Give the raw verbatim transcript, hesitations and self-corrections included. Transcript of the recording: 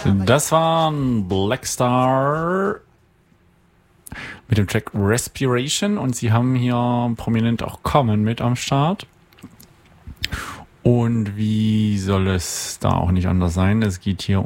Das war ein Blackstar mit dem Track Respiration und sie haben hier prominent auch Common mit am Start. Und wie soll es da auch nicht anders sein? Es geht hier